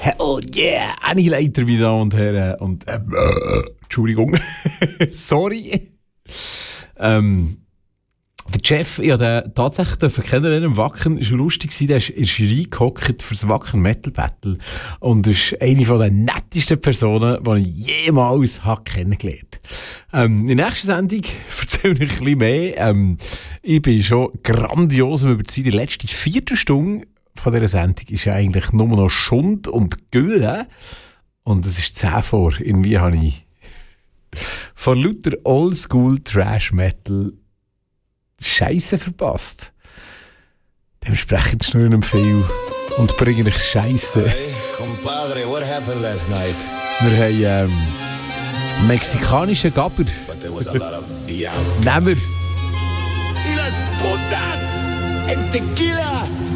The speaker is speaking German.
Hell yeah! Annihilator, meine Damen und Herren. Und, Entschuldigung. Sorry. Der Chef, ja, der tatsächlich kennenlernen im Wacken, war lustig, der ist in der Jury gehockt für das Wacken Metal Battle und ist eine der nettesten Personen, die ich jemals kennengelernt habe. In der nächsten Sendung erzähle ich ein bisschen mehr. Ich bin schon grandios überzeugt. Die letzte Viertelstunde von dieser Sendung ist ja eigentlich nur noch Schund und Gülle. Und es ist 10 vor. Irgendwie habe ich von lauter Oldschool Trash Metal Scheiße verpasst. Dementsprechend schnurren viel und bringen euch Scheiße. Hey, compadre, what happened last night? Wir haben mexikanischen Gabber. But there was a lot of Bianca. Nehmen wir. Y las putas en tequila.